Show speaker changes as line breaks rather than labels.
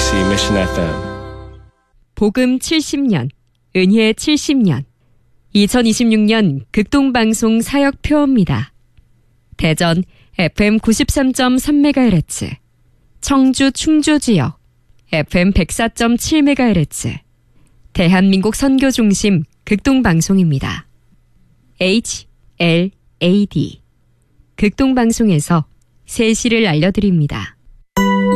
KFUC Mission FM.
복음 70년, 은혜 70년. 2026년 극동방송 사역표입니다. 대전 FM 93.3MHz, 청주 충주 지역 FM 104.7MHz, 대한민국 선교중심 극동방송입니다. HLAD 극동방송에서 세시를 알려드립니다.